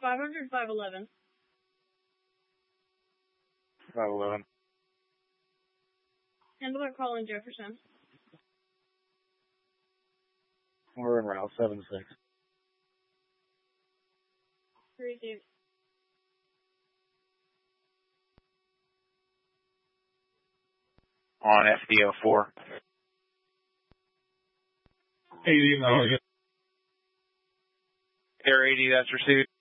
500, 511. 511. Handler calling Jefferson. We're in route 76. Received. On FDO 4. 80, no. Air 80, that's received.